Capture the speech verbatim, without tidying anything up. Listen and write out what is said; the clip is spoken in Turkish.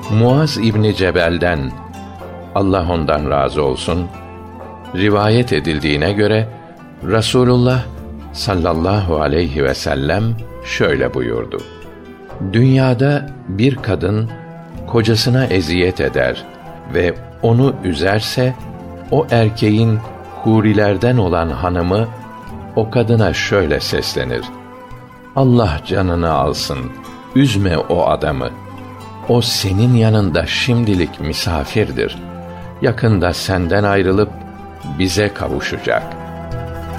Muaz İbni Cebel'den, Allah ondan razı olsun, rivayet edildiğine göre Rasulullah sallallahu aleyhi ve sellem şöyle buyurdu: Dünyada bir kadın kocasına eziyet eder ve onu üzerse, o erkeğin hurilerden olan hanımı o kadına şöyle seslenir: Allah canını alsın, üzme o adamı. O senin yanında şimdilik misafirdir. Yakında senden ayrılıp bize kavuşacak.